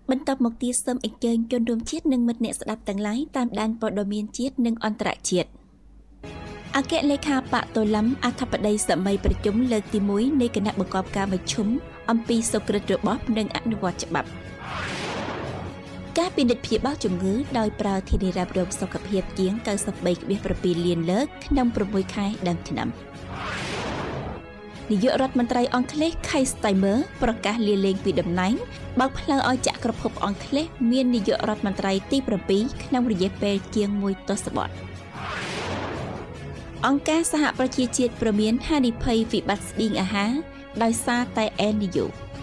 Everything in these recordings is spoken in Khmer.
បន្តមកទៀតសូមអញ្ជើញជនរួមជាតិនិងមិត្តអ្នកស្ដាប់ទាំងឡាយតាមដានព័ត៌មានជាតិនិងអន្តរជាតិអគ្គលេខាបកតូឡាំអធិបតីសម័យប្រជុំលើកទី1នៃគណៈបង្កប់ការមជ្ឈុំអំពីសុក្រិតរបបនិងអនុវត្តច្បាប់ការពិនិត្យព្យាបាលជំងឺដោយប្រើធានារ៉ាប់រងសុខភាពជាង 93.7 លានលើកក្នុង6ខែដើមឆ្នាំនាយករដ្ឋមន្ត្រីអង់គ្លេស Keir Starmer ប្រកាសលាលែងពីតំណែងបើកផ្លូវឲ្យចក្រភពអង់គ្លេសមាននាយករដ្ឋមន្ត្រីទី7ក្នុងរយៈពេលជាង1ទសវត្សរ៍អង្គការសហប្រជាជាតិព្រមានហានិភ័យវិបត្តិស្បៀងអាហារដោយសារតែអេលនីញ៉ូ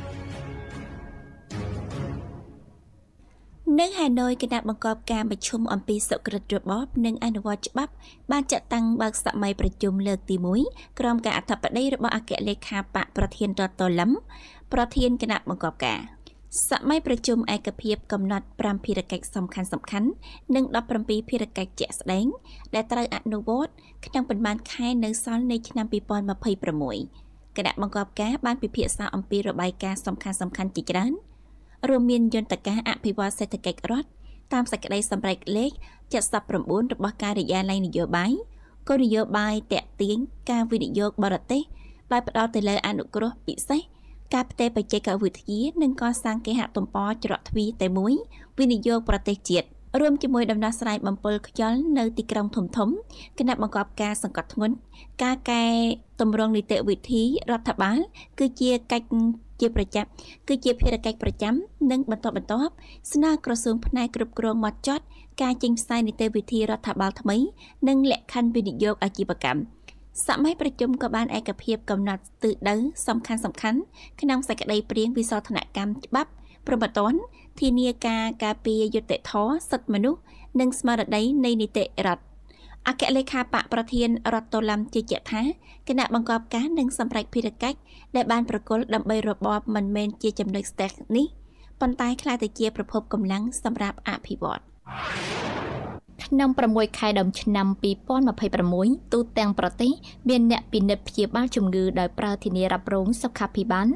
នៅហាណូយគណៈបង្កប់ការប្រជុំអំពីសុក្រិតរបបនិងអនុវត្តច្បាប់បានចាត់តាំងបើកសម័យប្រជុំលើកទី1ក្រោមការអធិបតីរបស់អគ្គលេខាបកប្រធានរដ្ឋតូឡាំប្រធានគណៈបង្កប់ការសម័យប្រជុំឯកភាពកំណត់5ភារកិច្ចសំខាន់ៗនិង17ភារកិច្ចជាក់ស្ដែងដែលត្រូវអនុវត្តក្នុងប៉ុន្មានខែនៅសល់នៃឆ្នាំ2026គណៈបង្កប់ការបានពិភាក្សាអំពីរបាយការណ៍សំខាន់ៗជាច្រើនរួមមានយន្តការអភិវឌ្ឍសេដ្ឋកិច្ចរដ្ឋតាមសេចក្តីសម្រេចលេខ79របស់ការិយាល័យនយោបាយគោលនយោបាយទាក់ទាញការវិនិយោគបរទេសដោយផ្ដោតទៅលើអនុគ្រោះពិសេសការផ្ទេរបច្ចេកវិទ្យានិងកសាងគេហទំព័រច្រកទ្វារតែមួយវិនិយោគប្រទេសជាតិរួមជាមួយដំណោះស្រាយបំពុលខ្យល់នៅទីក្រុងធំៗគណៈបង្កប់ការសង្កត់ធ្ងន់ការកែតម្រង់នីតិវិធីរដ្ឋបាលគឺជាកិច្ចជាប្រចាំគឺជាភារកិច្ចប្រចាំនិងបន្តស្នើក្រសួងផ្នែកគ្រប់គ្រងម៉ត់ចត់ការចេញផ្សាយនីតិវិធីរដ្ឋបាលថ្មីនិងលក្ខខណ្ឌវិនិយោគអាជីវកម្មសម័យប្រជុំក៏បានឯកភាពកំណត់ទិសដៅសំខាន់ក្នុងសេចក្តីព្រាងវិសោធនកម្មច្បាប់ព្រហ្មទណ្ឌធានាការពារយុត្តិធម៌សិទ្ធិមនុស្សនិងស្មារតីនៃនីតិរដ្ឋអគ្គលេខាបកប្រធានរដ្ឋតូឡាំជឿជាក់ថាគណៈបង្កប់ការនឹងសម្រេចភារកិច្ចដែលបានប្រគល់ដើម្បីរបបមិនមែនជាចំណុចស្ទះនេះប៉ុន្តែក្លាយទៅជាប្រភពកម្លាំងសម្រាប់អភិវឌ្ឍក្នុង6ខែដើមឆ្នាំ2026ទូទាំងប្រទេសមានអ្នកពិនិត្យព្យាបាលជំងឺដោយប្រើធានារ៉ាប់រងសុខាភិបាល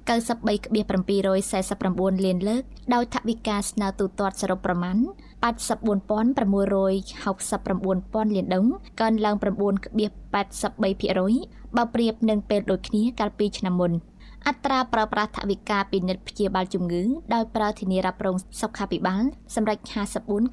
93.749 លានលើកដោយថវិកាស្នើទូទាត់សរុបប្រមាណ84,669 លានដុល្លារកើនឡើង 9.83% បើប្រៀបនឹងពេលដូចគ្នាកាលពីឆ្នាំមុនអត្រាប្រើប្រាស់ថវិកាពិនិត្យព្យាបាលជំងឺដោយប្រើធានារ៉ាប់រងសុខាភិបាលសម្រេច